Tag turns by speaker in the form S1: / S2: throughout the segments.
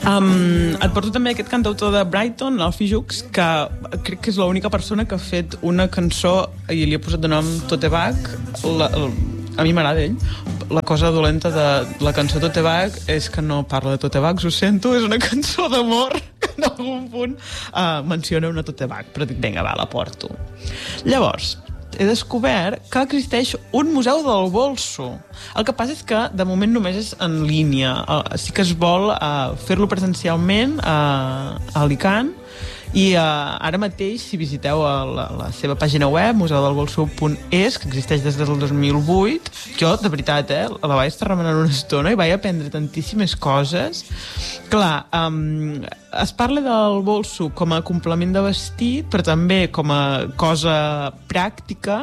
S1: Et porto també aquest cantautor de Brighton, l'Alfie Jux, que crec que és l'única persona que ha fet una cançó i li ha posat de nom Tote Bag. A mi m'agrada ell. La cosa dolenta de la cançó Tote Bag és que no parla de tote bags, ho sento, és una cançó d'amor que en algun punt menciona una tote bag, però dic, vinga, va, la porto. Llavors, he descobert que existeix un museu del bolso. El que passa és que de moment només és en línia. Sí que es vol fer-lo presencialment a Alicant, i ara mateix, si visiteu la seva pàgina web, museudelbolso.es, que existeix des del 2008, jo, de veritat, la vaig estar remenant una estona i vaig aprendre tantíssimes coses. Clar, es parla del bolso com a complement de vestit, però també com a cosa pràctica.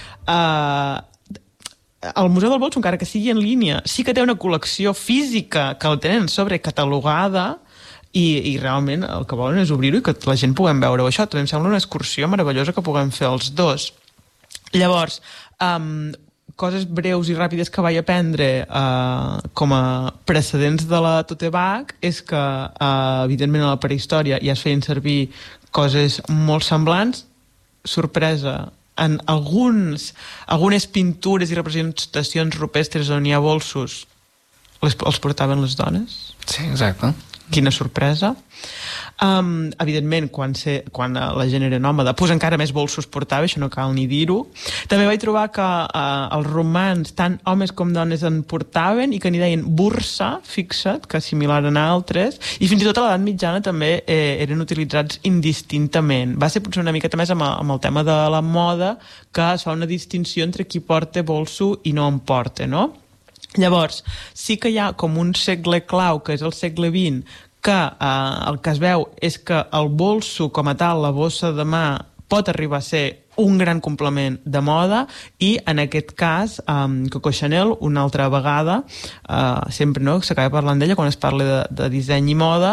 S1: El Museu del Bolso, encara que sigui en línia, sí que té una col·lecció física que el tenen sobrecatalogada, i realment el que volen és obrir-ho i que la gent puguem veure això. També em sembla una excursió meravellosa que puguem fer els dos. Llavors, coses breus i ràpides que vaig aprendre com a precedents de la tote bag és que, evidentment, a la prehistòria ja es feien servir coses molt semblants. Sorpresa, en algunes pintures i representacions rupestres on hi ha bolsos els portaven les dones.
S2: Sí, exacte.
S1: Quina sorpresa. Evidentment, quan la gent era nòmada, doncs encara més bolsos portava, això no cal ni dir-ho. També vaig trobar que els romans, tant homes com dones, en portaven i que n'hi deien bursa, fixa't, que similar a altres, i fins i tot a l'edat mitjana també eren utilitzats indistintament. Va ser potser una miqueta més amb el tema de la moda, que es fa una distinció entre qui porta bolso i no en porta, no? Llavors, sí que hi ha com un segle clau, que és el segle XX, que el que es veu és que el bolso com a tal, la bossa de mà, pot arribar a ser un gran complement de moda i, en aquest cas, Coco Chanel, una altra vegada, sempre s'acaba parlant d'ella quan es parla de disseny i moda,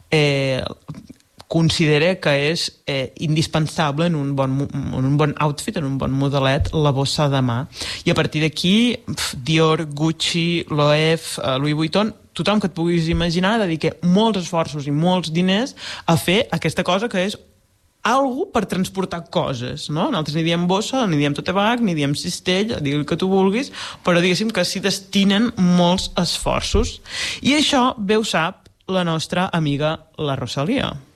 S1: considera que és indispensable en un bon outfit, en un bon modelet, la bossa de mà. I a partir d'aquí, Dior, Gucci, Loewe, Louis Vuitton, tothom que et puguis imaginar dedica molts esforços i molts diners a fer aquesta cosa que és algo per transportar coses, no? Nosaltres ni diem bossa, ni diem tote bag, ni diem cistell, digue el que tu vulguis, però diguéssim que s'hi destinen molts esforços. I això bé ho sap la nostra amiga la Rosalia.